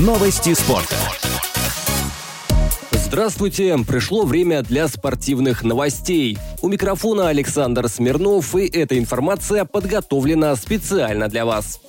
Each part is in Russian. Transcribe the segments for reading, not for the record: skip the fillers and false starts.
Новости спорта. Здравствуйте! Пришло время для спортивных новостей. У микрофона Александр Смирнов, и эта информация подготовлена специально для вас.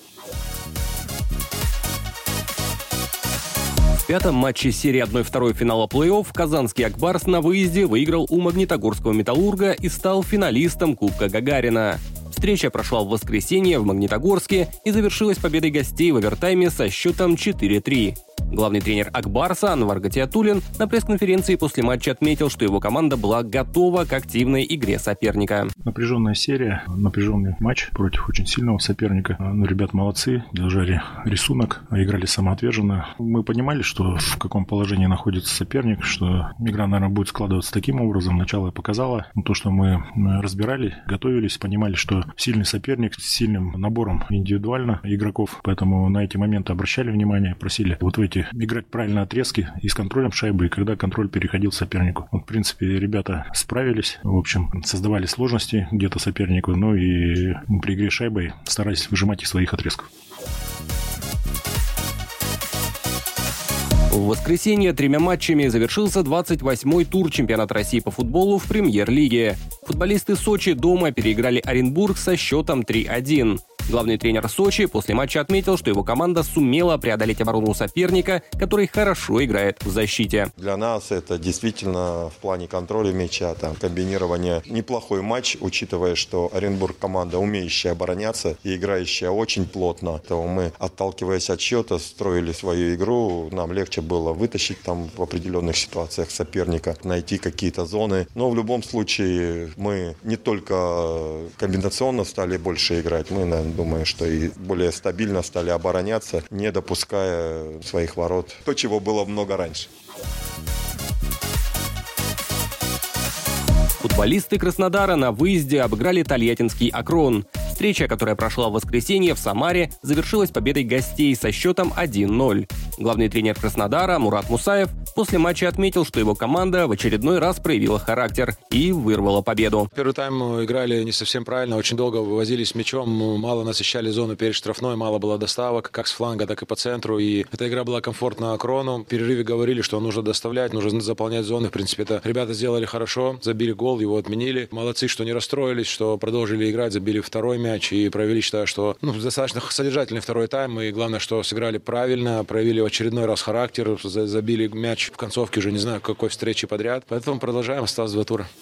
В пятом матче серии 1/2 финала плей-офф казанский «Акбарс» на выезде выиграл у магнитогорского «Металлурга» и стал финалистом Кубка Гагарина. Встреча прошла в воскресенье в Магнитогорске и завершилась победой гостей в овертайме со счетом 4-3. Главный тренер «Акбарса» Анвар Гатиатуллин на пресс-конференции после матча отметил, что его команда была готова к активной игре соперника. Напряженная серия, напряженный матч против очень сильного соперника. Ребят молодцы, держали рисунок, играли самоотверженно. Мы понимали, что в каком положении находится соперник, что игра, наверное, будет складываться таким образом. Начало показало то, что мы разбирали, готовились, понимали, что сильный соперник с сильным набором индивидуально игроков. Поэтому на эти моменты обращали внимание, просили вот в эти играть правильно отрезки и с контролем шайбы, и когда контроль переходил сопернику. В принципе, ребята справились. В общем, создавали сложности где-то сопернику, но и при игре шайбой старались выжимать из своих отрезков. В воскресенье 3 матчами завершился 28-й тур чемпионата России по футболу в премьер-лиге. Футболисты Сочи дома переиграли Оренбург со счетом 3-1. Главный тренер Сочи после матча отметил, что его команда сумела преодолеть оборону соперника, который хорошо играет в защите. Для нас это действительно в плане контроля мяча, комбинирование неплохой матч, учитывая, что Оренбург команда, умеющая обороняться и играющая очень плотно. То мы, отталкиваясь от счета, строили свою игру. Нам легче было вытащить в определенных ситуациях соперника, найти какие-то зоны. Но в любом случае мы не только комбинационно стали больше играть, мы, наверное, думаю, что и более стабильно стали обороняться, не допуская своих ворот. То, чего было много раньше. Футболисты Краснодара на выезде обыграли тольяттинский «Акрон». Встреча, которая прошла в воскресенье в Самаре, завершилась победой гостей со счетом 1-0. Главный тренер Краснодара Мурат Мусаев после матча отметил, что его команда в очередной раз проявила характер и вырвала победу. Первый тайм играли не совсем правильно, очень долго вывозились с мячом, мало насыщали зону перед штрафной, мало было доставок, как с фланга, так и по центру. И эта игра была комфортна «Акрону». В перерыве говорили, что нужно доставлять, нужно заполнять зоны. В принципе, это ребята сделали хорошо, забили гол, его отменили. Молодцы, что не расстроились, что продолжили играть, забили второй мяч и провели, считаю, что достаточно содержательный второй тайм. И главное, что сыграли правильно, проявили в очередной раз характер, забили мяч в концовке уже не знаю какой встречи подряд. Поэтому продолжаем, осталось 2 тура.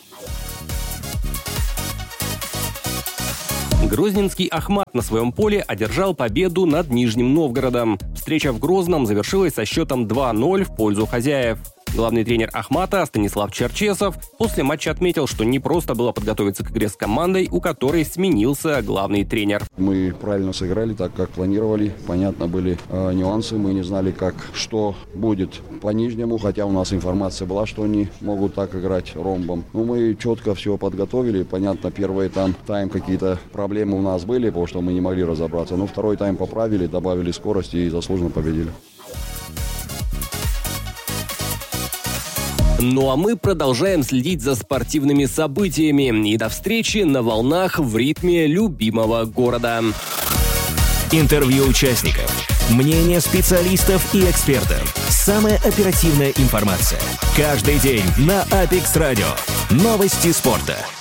Грозненский «Ахмат» на своем поле одержал победу над Нижним Новгородом. Встреча в Грозном завершилась со счетом 2-0 в пользу хозяев. Главный тренер «Ахмата» Станислав Черчесов после матча отметил, что не просто было подготовиться к игре с командой, у которой сменился главный тренер. Мы правильно сыграли так, как планировали. Понятно, были нюансы. Мы не знали, что будет по Нижнему, хотя у нас информация была, что они могут так играть ромбом. Но мы четко все подготовили. Понятно, первый тайм какие-то проблемы у нас были, потому что мы не могли разобраться. Но второй тайм поправили, добавили скорости и заслуженно победили. Ну а мы продолжаем следить за спортивными событиями. И до встречи на волнах в ритме любимого города. Интервью участников, мнения специалистов и экспертов, самая оперативная информация. Каждый день на Apex Radio. Новости спорта.